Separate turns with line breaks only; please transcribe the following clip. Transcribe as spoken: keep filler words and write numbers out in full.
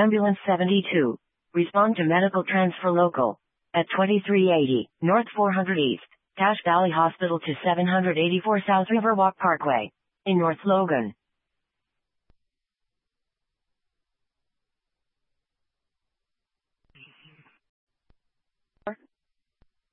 Ambulance seventy-two. Respond to medical transfer local. At twenty-three eighty, North four hundred East, Cache Valley Hospital to seven eighty-four South Riverwalk Parkway. In North Logan.